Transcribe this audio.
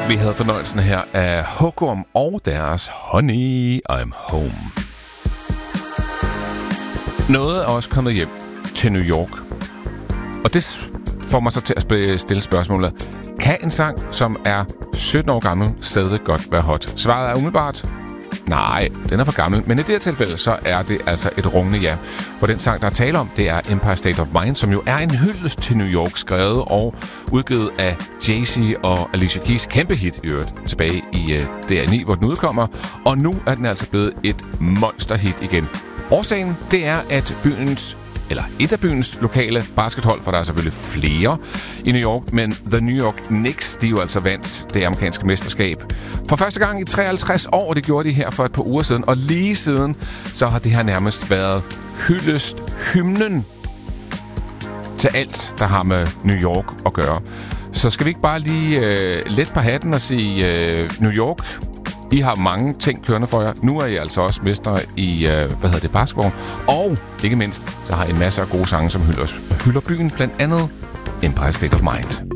Vi havde fornøjelsen her af Hugorm og deres Honey, I'm Home. Noget er også kommet hjem til New York. Og det får mig så til at stille spørgsmålet. Kan en sang, som er 17 år gammel, stadig godt være hot? Svaret er umiddelbart nej, den er for gammel. Men i det her tilfælde, så er det altså et rungende ja. For den sang, der er tale om, det er Empire State of Mind, som jo er en hyldest til New York, skrevet og udgivet af Jay-Z og Alicia Keys. Kæmpe hit i øvrigt, tilbage i DR9, hvor den udkommer. Og nu er den altså blevet et monsterhit igen. Årsagen, det er, at et af byens lokale baskethold, for der er selvfølgelig flere i New York, men The New York Knicks, de jo altså vandt det amerikanske mesterskab for første gang i 53 år, og det gjorde de her for et par uger siden, og lige siden, så har det her nærmest været hymnen til alt, der har med New York at gøre. Så skal vi ikke bare lige lette på hatten og sige New York, I har mange ting kørende for jer. Nu er I altså også mestre i, basketball. Og ikke mindst, så har I masser af gode sange, som hylder byen. Blandt andet Empire State of Mind.